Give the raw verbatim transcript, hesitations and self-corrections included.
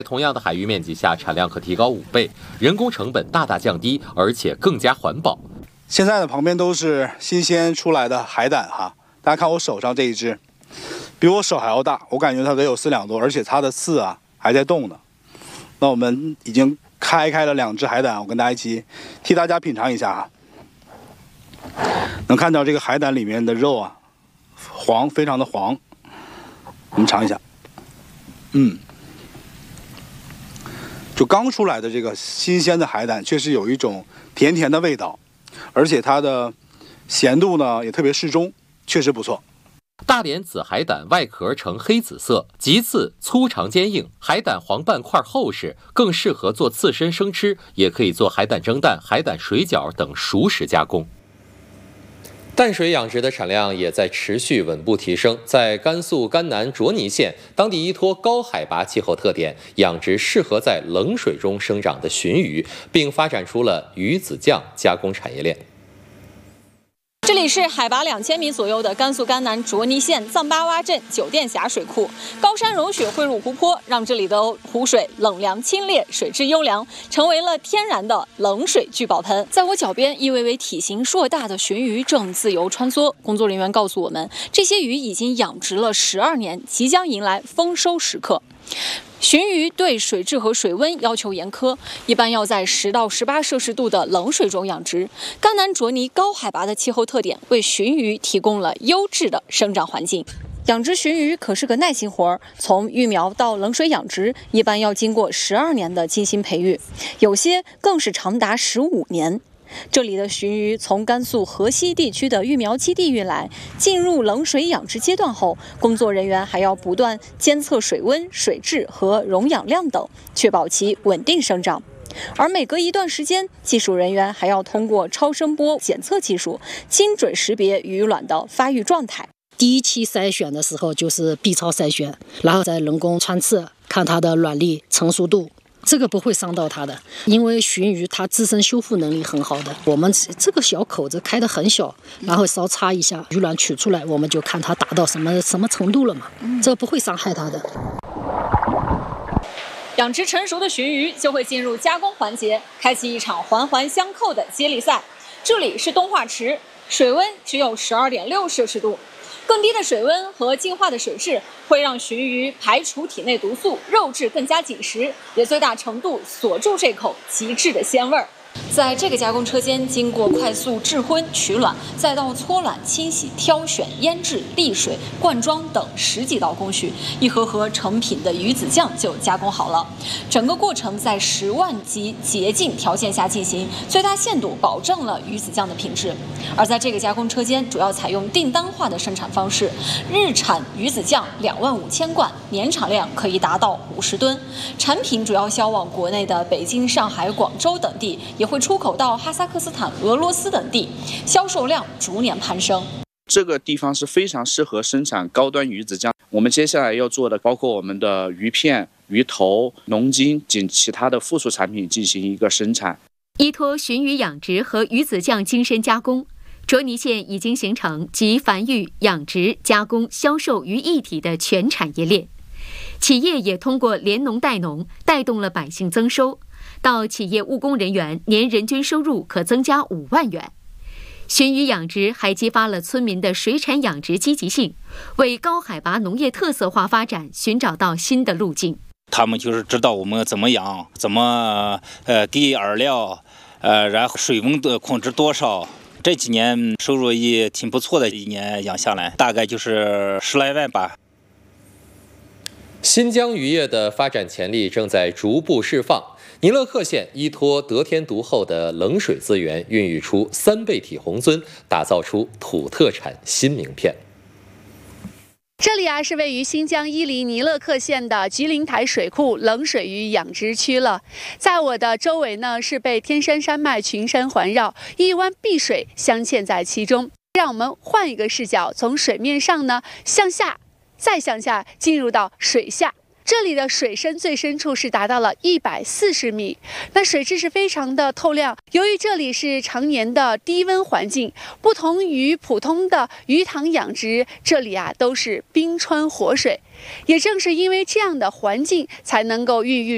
同样的海域面积下，产量可提高五倍，人工成本大大降低，而且更加环保。 现在的旁边都是新鲜出来的海胆哈，大家看我手上这一只，比我手还要大，我感觉它得有四两多，而且它的刺啊还在动呢。那我们已经开开了两只海胆，我跟大家一起替大家品尝一下哈。能看到这个海胆里面的肉啊，黄，非常的黄。我们尝一下，嗯。就刚出来的这个新鲜的海胆，确实有一种甜甜的味道，而且它的咸度呢也特别适中，确实不错。 大连紫海胆外壳呈黑紫色，棘刺粗长坚硬，海胆黄瓣块厚实，更适合做刺身生吃，也可以做海胆蒸蛋、海胆水饺等熟食加工。淡水养殖的产量也在持续稳步提升，在甘肃甘南卓尼县，当地依托高海拔气候特点，养殖适合在冷水中生长的鲟鱼，并发展出了鱼子酱加工产业链。 这里是海拔两千米左右的甘肃甘南卓尼县藏巴洼镇九店峡水库，高山融雪汇入湖泊，让这里的湖水冷凉清冽，水质优良，成为了天然的冷水聚宝盆。在我脚边，一尾尾体型硕大的鲟鱼正自由穿梭。工作人员告诉我们，这些鱼已经养殖了十二年，即将迎来丰收时刻。鲟鱼对水质和水温要求严苛，一般要在十到十八摄氏度的冷水中养殖。甘南卓尼高海拔的气候特点为鲟鱼提供了优质的生长环境。养殖鲟鱼可是个耐心活儿，从育苗到冷水养殖，一般要经过十二年的精心培育，有些更是长达十五年。这里的鲟鱼从甘肃河西地区的育苗基地运来，进入冷水养殖阶段后，工作人员还要不断监测水温、水质和溶氧量等，确保其稳定生长。而每隔一段时间，技术人员还要通过超声波检测技术，精准识别鱼卵的发育状态。 第一期筛选的时候就是 B 超筛选，然后再人工穿刺，看它的卵粒成熟度。这个不会伤到它的，因为鲟鱼它自身修复能力很好的。我们这个小口子开得很小，然后稍插一下，鱼卵取出来，我们就看它达到什么什么程度了嘛。这个不会伤害它的。 养殖成熟的鲟鱼就会进入加工环节，开启一场环环相扣的接力赛。这里是东化池，水温只有十二点六摄氏度。更低的水温和净化的水质会让鲟鱼排除体内毒素，肉质更加紧实，也最大程度锁住这口极致的鲜味儿。在这个加工车间，经过快速制荤、取卵，再到搓卵、清洗、挑选、腌制、沥水、灌装等十几道工序，一盒盒成品的鱼子酱就加工好了。整个过程在十万级洁净条件下进行，最大限度保证了鱼子酱的品质。而在这个加工车间，主要采用订单化的生产方式，日产鱼子酱两万五千罐，年产量可以达到五十吨。产品主要销往国内的北京、上海、广州等地，也会出口到哈萨克斯坦、俄罗斯等地，销售量逐年攀升。 这个地方是非常适合生产高端鱼子酱。我们接下来要做的，包括我们的鱼片、鱼头、龙筋及其他的附属产品进行一个生产。 依托鲟鱼养殖和鱼子酱精深加工，卓尼县已经形成集繁育、养殖、加工、销售于一体的全产业链。企业也通过联农带农，带动了百姓增收。到企业务工人员年人均收入可增加五万元。鲟鱼养殖还激发了村民的水产养殖积极性，为高海拔农业特色化发展寻找到新的路径。 他们就是知道我们怎么养，怎么呃给饵料，呃然后水温的控制多少。这几年收入也挺不错的，一年养下来大概就是十来万吧。 新疆渔业的发展潜力正在逐步释放。尼勒克县依托得天独厚的冷水资源，孕育出三倍体红鳟，打造出土特产新名片。 这里啊是位于新疆伊犁尼勒克县的吉林台水库冷水鱼养殖区了。在我的周围呢是被天山山脉群山环绕，一湾碧水镶嵌在其中。让我们换一个视角，从水面上呢向下，再向下进入到水下。这里的水深最深处是达到了一百四十米，那水质是非常的透亮。由于这里是常年的低温环境，不同于普通的鱼塘养殖，这里啊都是冰川活水。也正是因为这样的环境，才能够孕育